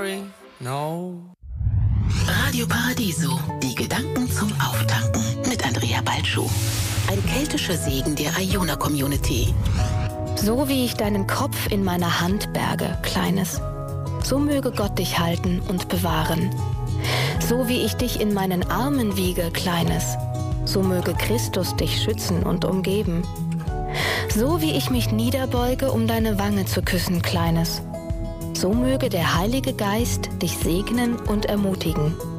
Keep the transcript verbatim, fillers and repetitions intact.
sorry, no. Radio Paradiso, die Gedanken zum Auftanken mit Andrea Balschuh. Ein keltischer Segen der Iona-Community. So wie ich deinen Kopf in meiner Hand berge, Kleines, so möge Gott dich halten und bewahren. So wie ich dich in meinen Armen wiege, Kleines, so möge Christus dich schützen und umgeben. So wie ich mich niederbeuge, um deine Wange zu küssen, Kleines, so möge der Heilige Geist dich segnen und ermutigen.